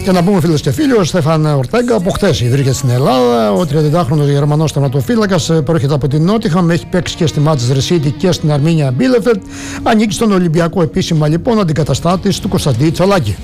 Και να πούμε, φίλες και φίλοι, ο Στέφαν Ορτέγκα από χθες ιδρύθηκε στην Ελλάδα. Ο 30χρονος Γερμανός τερματοφύλακας προέρχεται από την Νότιχαμ, έχει παίξει και στη Manchester City και στην Αρμίνια Μπίλεφελτ. Ανήκει στον Ολυμπιακό επίσημα, λοιπόν, αντικαταστάτης του Κωνσταντή Τσολάκη.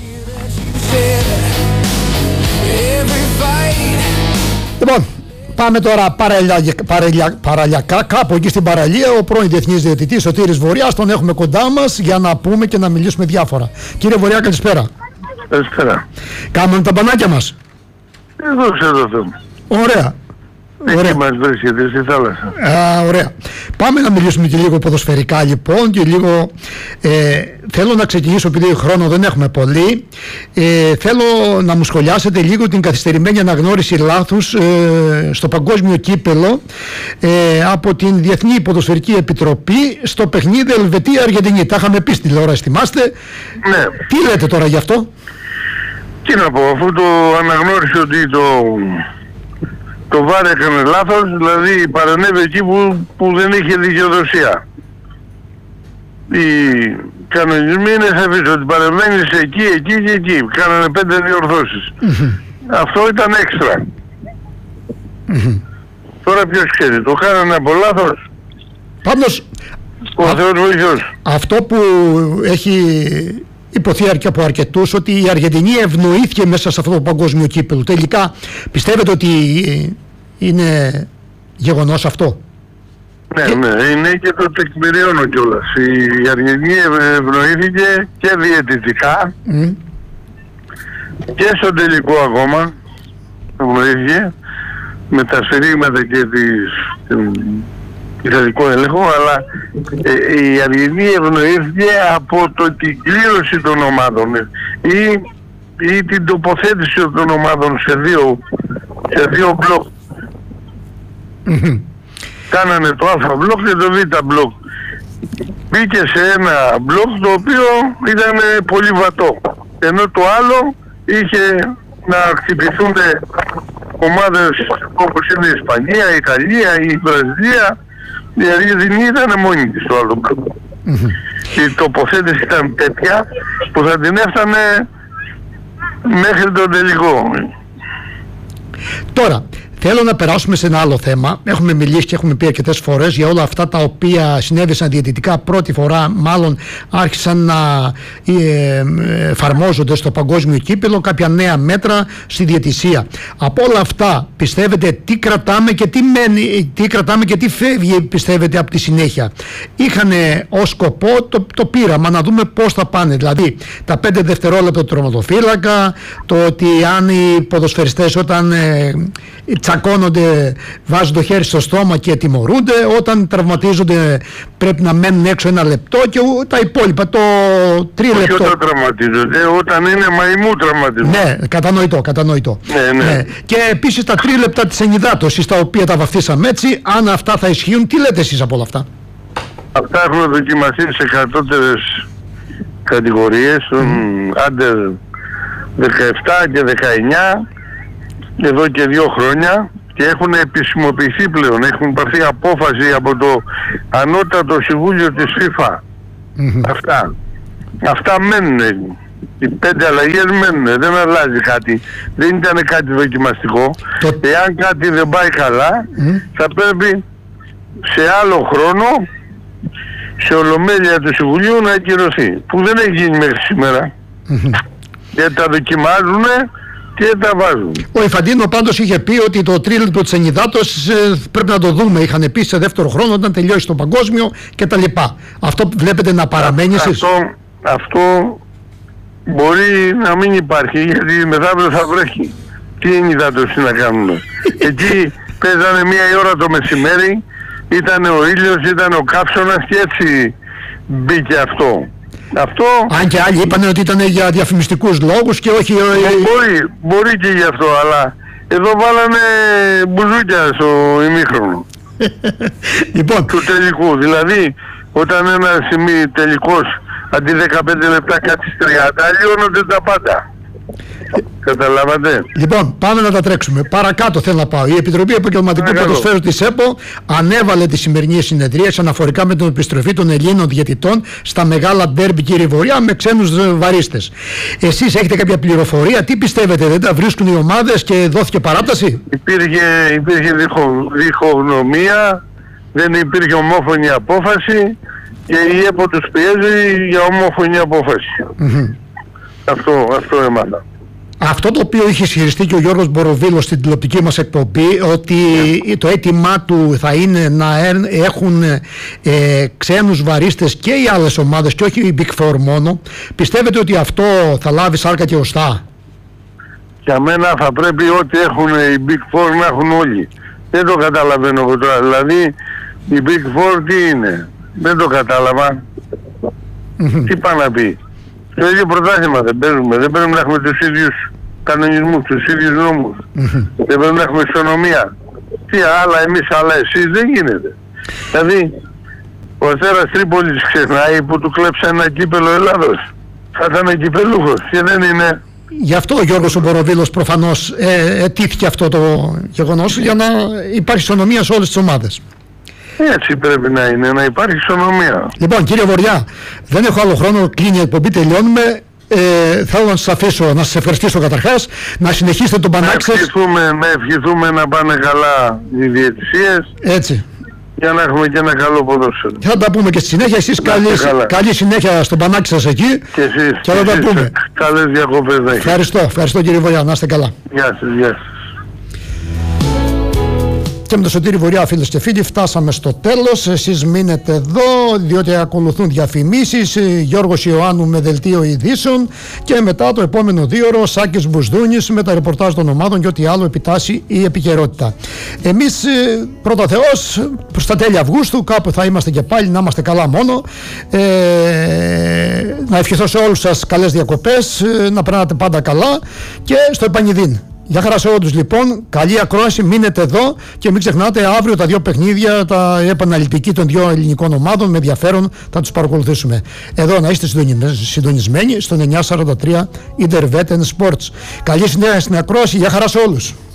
Λοιπόν, πάμε τώρα παραλιακά, κάπου εκεί στην παραλία. Ο πρώην διεθνής διαιτητής Σωτήρης Βορειάς, τον έχουμε κοντά μας για να πούμε και να μιλήσουμε διάφορα. Κύριε Βορειά, καλησπέρα. Καλησπέρα. Κάνουμε τα μπανάκια μας. Εδώ ξέρω το. Ωραία. Εκεί μας βρίσκεται, στη θάλασσα. Ωραία. Πάμε να μιλήσουμε και λίγο ποδοσφαιρικά, λοιπόν, και λίγο θέλω να ξεκινήσω, επειδή χρόνο δεν έχουμε πολύ. Θέλω να μου σχολιάσετε λίγο την καθυστερημένη αναγνώριση λάθους στο παγκόσμιο κύπελο από την Διεθνή Ποδοσφαιρική Επιτροπή στο παιχνίδι Ελβετία-Αργεντινή. Τα είχαμε πει στη τηλεόραση, θυμάστε? Ναι. Τι λέτε τώρα γι' αυτό? Τι να πω, αφού το αναγνώρισε ότι το ΒΑΡ έκανε λάθος, δηλαδή παρενέβη εκεί που δεν είχε δικαιοδοσία. Οι κανονισμοί είναι σαφείς ότι παρεμβαίνεις εκεί και εκεί. Κάνανε 5 διορθώσεις. Αυτό ήταν έξτρα. Τώρα ποιος ξέρει, το κάνανε από λάθος. Πάντως, ο Θεός βοηθός. Αυτό που έχει υποθεί και από αρκετούς, ότι η Αργεντινή ευνοήθηκε μέσα σε αυτό το παγκόσμιο κύπελλο. Τελικά πιστεύετε ότι είναι γεγονός αυτό? Ναι, είναι και το τεκμηριώνω κιόλας. Η Αργεντινή ευνοήθηκε και διαιτητικά και στο τελικό ακόμα ευνοήθηκε με τα σφυρίγματα και ηθελικό έλεγχο, αλλά η Αργεντινή ευνοήθηκε από την κλήρωση των ομάδων ή την τοποθέτηση των ομάδων σε δύο μπλοκ. Κάνανε το Α μπλοκ και το Β μπλοκ. Μπήκε σε ένα μπλοκ το οποίο ήταν πολύ βατό, ενώ το άλλο είχε να χτυπηθούν ομάδες όπως είναι η Ισπανία, η Ιταλία, η Βραζιλία. Η Αργεντινή ήταν μόνη της στο άλλο μπλοκ. Η τοποθέτηση ήταν τέτοια που θα την έφτανε μέχρι τον τελικό. Τώρα, θέλω να περάσουμε σε ένα άλλο θέμα. Έχουμε μιλήσει και έχουμε πει αρκετές φορές για όλα αυτά τα οποία συνέβησαν διαιτητικά. Πρώτη φορά μάλλον άρχισαν να εφαρμόζονται στο παγκόσμιο κύπελλο κάποια νέα μέτρα στη διαιτησία. Από όλα αυτά πιστεύετε τι κρατάμε και τι μένει, τι κρατάμε και τι φεύγει, πιστεύετε, από τη συνέχεια? Είχαν ως σκοπό το πείραμα, να δούμε πώς θα πάνε. Δηλαδή τα 5 δευτερόλεπτα του τερματοφύλακα, το ότι αν οι ποδοσφαιριστές όταν τσακώνονται βάζουν το χέρι στο στόμα και τιμωρούνται, όταν τραυματίζονται πρέπει να μένουν έξω 1 λεπτό και τα υπόλοιπα, το 3 λεπτό. Όχι όταν τραυματίζονται, όταν είναι μαϊμού τραυματισμό. Ναι, κατανοητό. Ναι. Και επίσης τα 3 λεπτά της ενυδάτωσης, τα οποία τα βαφτίσαμε έτσι, αν αυτά θα ισχύουν, τι λέτε εσείς από όλα αυτά? Αυτά έχουν δοκιμαστεί σε κατώτερες κατηγορίες, under 17 και 19, εδώ και 2 χρόνια, και έχουν επισημοποιηθεί πλέον. Έχουν πάρθει απόφαση από το ανώτατο συμβούλιο της FIFA. Αυτά μένουν. Οι 5 αλλαγές μένουν. Δεν αλλάζει κάτι. Δεν ήταν κάτι δοκιμαστικό. Εάν κάτι δεν πάει καλά, θα πρέπει σε άλλο χρόνο, σε ολομέλεια του Συμβουλίου, να ακυρωθεί. Που δεν έχει γίνει μέχρι σήμερα. Και τα δοκιμάζουν και τα βάζουν. Ο Ιφαντίνο πάντως είχε πει ότι το 3 λεπτό της ενυδάτωσης πρέπει να το δούμε. Είχαν πει σε δεύτερο χρόνο όταν τελειώσει το παγκόσμιο κτλ. Αυτό βλέπετε να παραμένει εσείς? Αυτό μπορεί να μην υπάρχει, γιατί μεθαύριο θα βρέχει. Τι ενυδάτωση να κάνουμε? Εκεί παίζανε 1 ώρα το μεσημέρι, ήταν ο ήλιος, ήταν ο καύσωνας και έτσι μπήκε αυτό. Αν και άλλοι είπαν ότι ήταν για διαφημιστικούς λόγους και όχι... Μπορεί και γι' αυτό, αλλά εδώ βάλανε μπουζούκια στο ημίχρονο. Λοιπόν, του τελικού. Δηλαδή, όταν ένα τελικός αντί 15 λεπτά κάτι 30, αλλοιώνονται τα πάντα. Καταλάβατε. Λοιπόν, πάμε να τα τρέξουμε. Παρακάτω θέλω να πάω. Η Επιτροπή Επαγγελματικού Ποδοσφαίρου της ΕΠΟ ανέβαλε τη σημερινή συνεδρία αναφορικά με την επιστροφή των Ελλήνων διαιτητών στα μεγάλα ντέρμπι, κύριε Βοριά, με ξένους βαρίστες. Εσείς έχετε κάποια πληροφορία, τι πιστεύετε, δεν τα βρίσκουν οι ομάδες και δόθηκε παράταση? Υπήρχε διχογνωμία, δεν υπήρχε ομόφωνη απόφαση και η ΕΠΟ τους πιέζει για ομόφωνη απόφαση. Αυτό έμαθα. Αυτό το οποίο είχε ισχυριστεί και ο Γιώργος Μποροβίλος στην τηλεοπτική μας εκπομπή, ότι το αίτημά του θα είναι να έχουν ξένους βαρίστες και οι άλλες ομάδες και όχι οι Big Four μόνο. Πιστεύετε ότι αυτό θα λάβει σάρκα και οστά? Για μένα θα πρέπει ό,τι έχουν οι Big Four να έχουν όλοι. Δεν το καταλαβαίνω εγώ τώρα. Δηλαδή οι Big Four τι είναι? Δεν το κατάλαβα. Τι πάει να πει? Στο ίδιο πρωτάθλημα δεν παίζουμε. Δεν πρέπει να έχουμε τους ίδιους κανονισμούς, τους ίδιους νόμους. Δεν πρέπει να έχουμε ισονομία. Τι άλλα εμείς, άλλα εσείς, δεν γίνεται. Δηλαδή ο Αστέρας Τρίπολης ξεχνάει που του κλέψε ένα κύπελο Ελλάδος. Θα ήταν κυπελούχος και δεν είναι. Γι' αυτό ο Γιώργος ο Μποροβίλος προφανώς ετήθηκε αυτό το γεγονός, για να υπάρχει ισονομία σε όλες τις ομάδες. Έτσι πρέπει να είναι, να υπάρχει ισονομία. Λοιπόν, κύριε Βοριά, δεν έχω άλλο χρόνο, κλείνει η εκπομπή, τελειώνουμε. Θέλω να σας αφήσω, να σας ευχαριστήσω καταρχάς, να συνεχίσετε τον πανάξες. Να ευχηθούμε να πάνε καλά οι διαιτησίες. Έτσι. Για να έχουμε και ένα καλό ποδόσφαιρο. Θα τα πούμε και στη συνέχεια. Εσείς καλή συνέχεια στον πανάκι σας εκεί. Και εσείς. Και θα τα πούμε. Καλές διακοπές να έχετε. Ευχαριστώ κύριε Βοριά, να είστε καλά. Γεια σας. Και με τον Σωτήρη Βοριά, φίλες και φίλοι, φτάσαμε στο τέλος. Εσείς μείνετε εδώ, διότι ακολουθούν διαφημίσεις. Γιώργος Ιωάννου με δελτίο ειδήσεων. Και μετά το επόμενο 2ωρο, Σάκης Μπουσδούνης με τα ρεπορτάζ των ομάδων και ό,τι άλλο επιτάσσει η επικαιρότητα. Εμείς, πρώτα Θεός, προς τα τέλη Αυγούστου, κάπου θα είμαστε και πάλι, να είμαστε καλά μόνο. Να ευχηθώ σε όλους σας καλές διακοπές, να περνάτε πάντα καλά και στο επανειδήν. Γεια χαρά σε όλους λοιπόν, καλή ακρόαση, μείνετε εδώ και μην ξεχνάτε αύριο τα δύο παιχνίδια, τα επαναληπτική των δύο ελληνικών ομάδων, με ενδιαφέρον θα τους παρακολουθήσουμε. Εδώ να είστε συντονισμένοι στον 943 Interveten Sports. Καλή συνέχεια στην ακρόαση, γεια χαρά σε όλους.